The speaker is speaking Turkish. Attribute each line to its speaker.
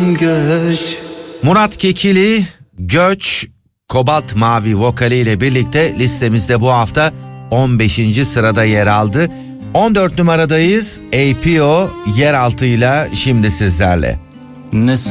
Speaker 1: göç.
Speaker 2: Murat Kekilli, Göç, Kobalt Mavi vokaliyle birlikte listemizde bu hafta 15. sırada yer aldı. 14 numaradayız. APO Yeraltı'yla şimdi sizlerle.
Speaker 1: Ne